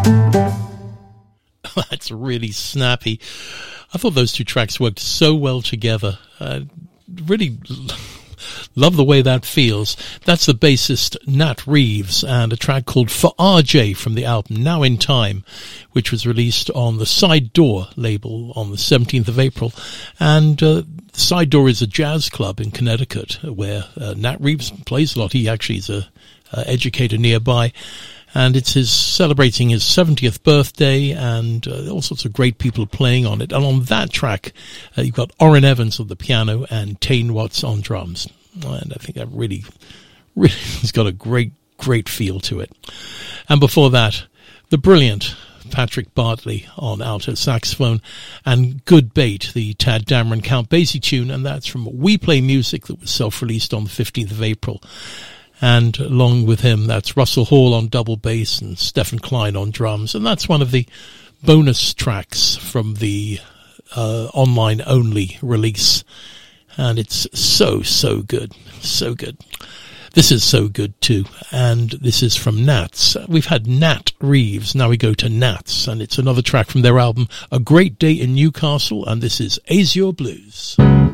That's really snappy. I thought those two tracks worked so well together. Really love the way that feels. That's the bassist Nat Reeves and a track called For RJ from the album Now in Time, which was released on the Side Door label on the 17th of April. And Side Door is a jazz club in Connecticut where Nat Reeves plays a lot. He actually is a educator nearby. And it's celebrating his 70th birthday, and all sorts of great people playing on it. And on that track, you've got Orrin Evans on the piano and Tane Watts on drums. And I think that really has got a great feel to it. And before that, the brilliant Patrick Bartley on alto saxophone, and Good Bait, the Tad Dameron Count Basie tune, and that's from We Play Music that was self-released on the 15th of April. And along with him, that's Russell Hall on double bass and Stephen Klein on drums. And that's one of the bonus tracks from the online-only release. And it's so good. So good. This is so good, too. And this is from Nats. We've had Nat Reeves. Now we go to Nats. And it's another track from their album, A Great Day in Newcastle. And this is Azure Blues.